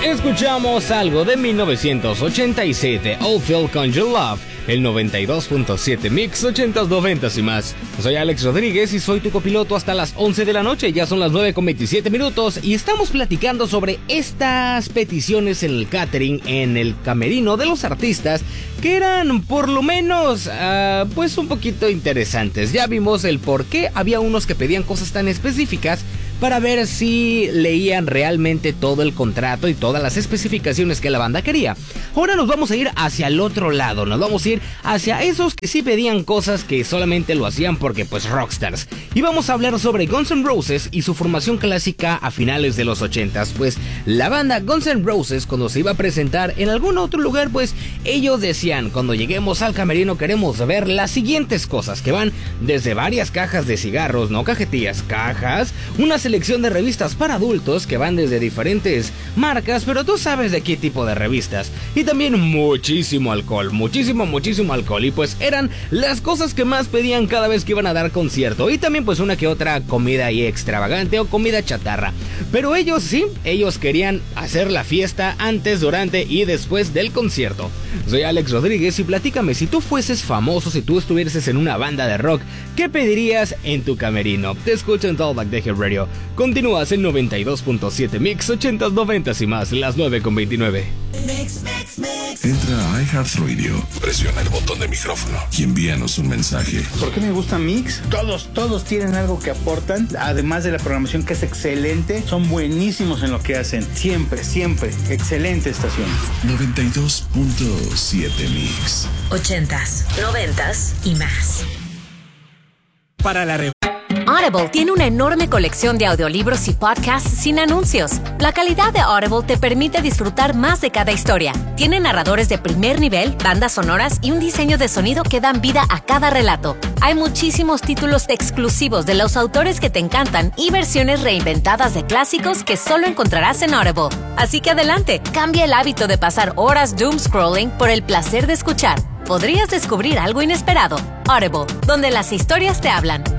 Escuchamos algo de 1986 de Oldfield con Your Love, el 92.7 Mix 80s, 90s y más. Soy Alex Rodríguez y soy tu copiloto hasta las 11 de la noche, ya son las 9:27 minutos y estamos platicando sobre estas peticiones en el catering, en el camerino de los artistas, que eran por lo menos, pues un poquito interesantes. Ya vimos el por qué había unos que pedían cosas tan específicas para ver si leían realmente todo el contrato y todas las especificaciones que la banda quería. Ahora nos vamos a ir hacia el otro lado, nos vamos a ir hacia esos que sí pedían cosas que solamente lo hacían porque pues rockstars. Y vamos a hablar sobre Guns N' Roses y su formación clásica a finales de los 80s. Pues la banda Guns N' Roses, cuando se iba a presentar en algún otro lugar, pues ellos decían: cuando lleguemos al camerino queremos ver las siguientes cosas, que van desde varias cajas de cigarros, no cajetillas, cajas, una selección de revistas para adultos que van desde diferentes marcas, pero tú sabes de qué tipo de revistas, y también muchísimo alcohol, muchísimo alcohol, y pues eran las cosas que más pedían cada vez que iban a dar concierto, y también pues una que otra comida ahí extravagante o comida chatarra. Pero ellos sí, ellos querían hacer la fiesta antes, durante y después del concierto. Soy Alex Rodríguez y platícame, si tú fueses famoso, si tú estuvieses en una banda de rock, ¿qué pedirías en tu camerino? Te escucho en Talkback de Hit Radio. Continúas en 92.7 Mix 80s, 90s y más, las 9:29. Entra a iHeartRadio, presiona el botón de micrófono y envíanos un mensaje. ¿Por qué me gusta Mix? Todos tienen algo que aportan, además de la programación que es excelente, son buenísimos en lo que hacen, siempre, excelente estación. 92.7 Mix 80s, 90s y más. Para la Audible tiene una enorme colección de audiolibros y podcasts sin anuncios. La calidad de Audible te permite disfrutar más de cada historia. Tiene narradores de primer nivel, bandas sonoras y un diseño de sonido que dan vida a cada relato. Hay muchísimos títulos exclusivos de los autores que te encantan y versiones reinventadas de clásicos que solo encontrarás en Audible. Así que adelante, cambia el hábito de pasar horas doom scrolling por el placer de escuchar. Podrías descubrir algo inesperado. Audible, donde las historias te hablan.